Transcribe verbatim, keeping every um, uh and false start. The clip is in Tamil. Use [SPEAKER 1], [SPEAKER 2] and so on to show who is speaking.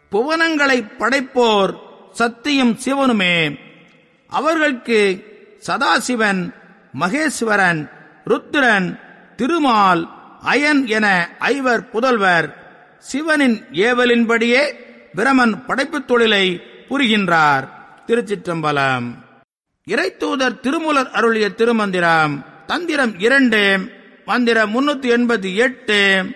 [SPEAKER 1] புவனங்களை படைப்போர் சக்தியும் சிவனுமே. அவர்களுக்கு சதாசிவன், மகேஸ்வரன், ருத்ரன், திருமால், அயன் என ஐவர் புதல்வர். சிவனின் ஏவலின்படியே பிரமன் படைப்புத் தொழிலை புரிகின்றார். திருச்சிற்றம்பலம். இறைத்தூதர் திருமூலர் அருளிய திருமந்திரம். தந்திரம் இரண்டு, மந்திரம் முன்னூத்தி எண்பத்தி எட்டு.